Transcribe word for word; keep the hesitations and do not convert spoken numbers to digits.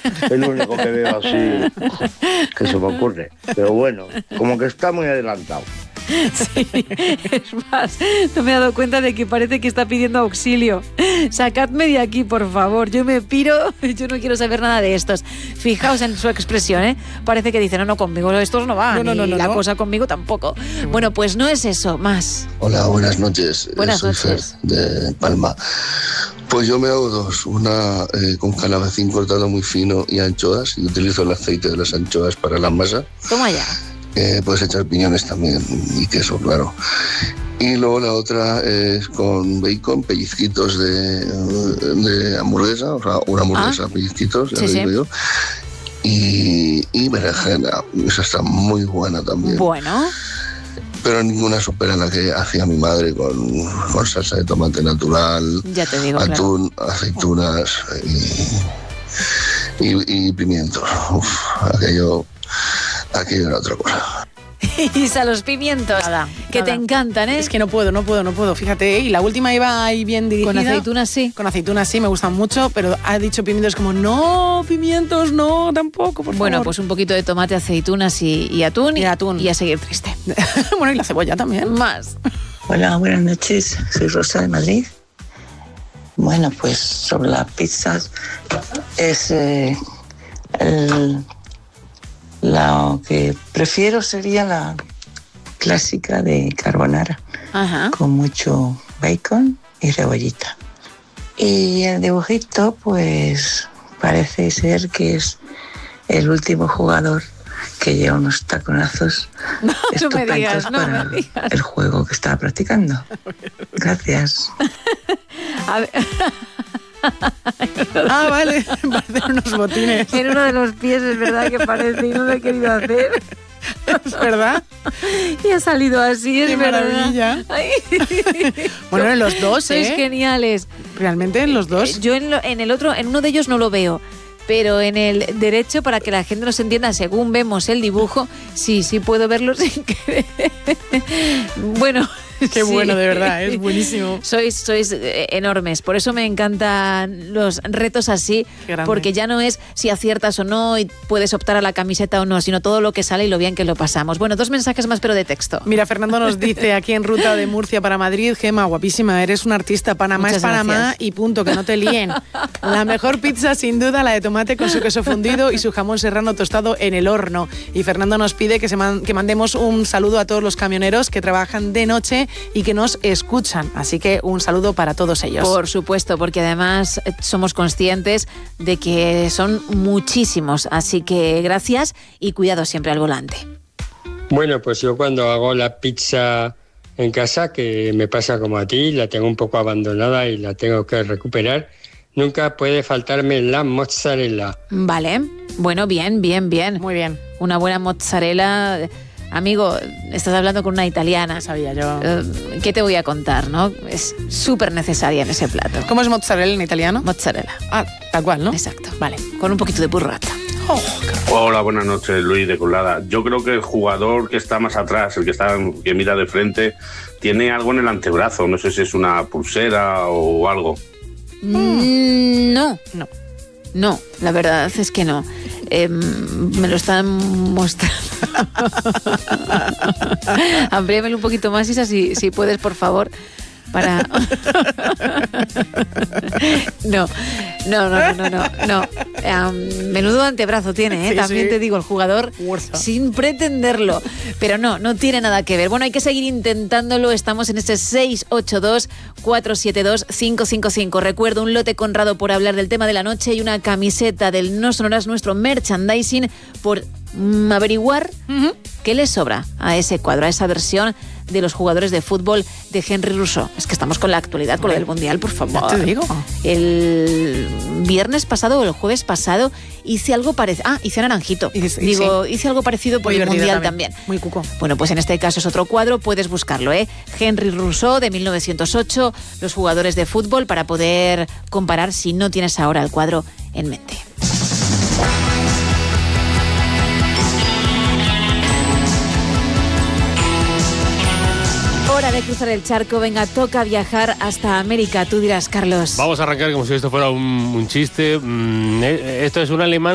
Es lo único que veo así que se me ocurre. Pero bueno, como que está muy adelantado. Sí, es más, no me he dado cuenta de que parece que está pidiendo auxilio. Sacadme de aquí, por favor. Yo me piro, yo no quiero saber nada de estos. Fijaos en su expresión, ¿eh? Parece que dice, no, no, conmigo estos no van. No, no, no, no, la no. cosa conmigo tampoco. Bueno. bueno, pues no es eso, más. Hola, buenas noches. Buenas Soy noches. Fer, de Palma. Pues yo me hago dos, una eh, con calabacín cortado muy fino y anchoas, y utilizo el aceite de las anchoas para la masa. Toma ya. Eh, puedes echar piñones también y queso, claro. Y luego la otra es con bacon, pellizquitos de, de hamburguesa, o sea, una hamburguesa, ah, pellizquitos, ya sí, digo sí. yo. Y, y berenjena, esa está muy buena también. Bueno. Pero ninguna supera la que hacía mi madre con, con salsa de tomate natural, ya te digo, atún, claro. aceitunas y, y, y pimientos. Uf, aquello... Aquí era otra cosa. Y a los pimientos, nada, que nada. Te encantan, ¿eh? Es que no puedo, no puedo, no puedo, fíjate. Y la última iba ahí bien dirigida. Con aceitunas sí. Con aceitunas sí, me gustan mucho, pero ha dicho pimientos como, no, pimientos no, tampoco, por Bueno, favor. pues un poquito de tomate, aceitunas y, y atún. Y atún. Y a seguir triste. Bueno, y la cebolla también. Más. Hola, buenas noches. Soy Rosa de Madrid. Bueno, pues sobre las pizzas es eh, el... Lo que prefiero sería la clásica de carbonara, ajá, con mucho bacon y cebollita. Y el dibujito, pues parece ser que es el último jugador que lleva unos taconazos no, estupendos no me digas, no para me digas. el juego que estaba practicando. Gracias. A ver... Ah, vale, parecen unos botines. En uno de los pies, es verdad que parece, y no lo he querido hacer. ¿Es verdad? Y ha salido así, es ¡qué verdad. maravilla! Bueno, en los dos, ¿eh? Sois geniales. Realmente en los dos. Yo en, lo, en el otro, en uno de ellos no lo veo. Pero en el derecho, para que la gente nos entienda, según vemos el dibujo, sí, sí puedo verlo sin querer. Bueno... Qué sí. Bueno, de verdad, es buenísimo. Sois, sois enormes, por eso me encantan los retos así, porque ya no es si aciertas o no y puedes optar a la camiseta o no, sino todo lo que sale y lo bien que lo pasamos. Bueno, dos mensajes más, pero de texto. Mira, Fernando nos dice, aquí en ruta de Murcia para Madrid, Gema, guapísima, eres una artista, Panamá Muchas es Panamá gracias. Y punto, que no te líen. La mejor pizza, sin duda, la de tomate con su queso fundido y su jamón serrano tostado en el horno. Y Fernando nos pide que, se man- que mandemos un saludo a todos los camioneros que trabajan de noche y que nos escuchan. Así que un saludo para todos ellos. Por supuesto, porque además somos conscientes de que son muchísimos. Así que gracias y cuidado siempre al volante. Bueno, pues yo cuando hago la pizza en casa, que me pasa como a ti, la tengo un poco abandonada y la tengo que recuperar, nunca puede faltarme la mozzarella. Vale, bueno, bien, bien, bien. Muy bien. Una buena mozzarella... Amigo, estás hablando con una italiana. Sabía yo. Uh, ¿Qué te voy a contar, no? Es súper necesaria en ese plato. ¿Cómo es mozzarella en italiano? Mozzarella. Ah, tal cual, ¿no? Exacto. Vale. Con un poquito de burrata. Oh, Hola, buenas noches, Luis de Colada. Yo creo que el jugador que está más atrás, el que está que mira de frente, tiene algo en el antebrazo. No sé si es una pulsera o algo. Mm, no. No. No, la verdad es que no. Eh, me lo están mostrando. Amplíamelo un poquito más, Isa, si, si puedes, por favor. Para... no, no, no, no, no, no. Um, menudo antebrazo tiene, ¿eh? Sí, También sí. te digo, el jugador, Fuerza. sin pretenderlo. Pero no, no tiene nada que ver. Bueno, hay que seguir intentándolo. Estamos en ese seis ocho dos, cuatro siete dos, cinco cinco cinco. Recuerdo un lote Conrado por hablar del tema de la noche y una camiseta del No Sonoras, nuestro merchandising, por mm, averiguar uh-huh. qué le sobra a ese cuadro, a esa versión de los jugadores de fútbol de Henry Rousseau. Es que estamos con la actualidad, con lo del Mundial, por favor. Ya te digo. El viernes pasado o el jueves pasado hice algo parecido. Ah, hice Naranjito. Hice, digo, sí. hice algo parecido por Muy el Mundial también. también. Muy cuco. Bueno, pues en este caso es otro cuadro, puedes buscarlo, ¿eh? Henry Rousseau, de mil novecientos ocho, los jugadores de fútbol, para poder comparar si no tienes ahora el cuadro en mente. Hora de cruzar el charco, venga, toca viajar hasta América. Tú dirás, Carlos. Vamos a arrancar como si esto fuera un, un chiste. Esto es un alemán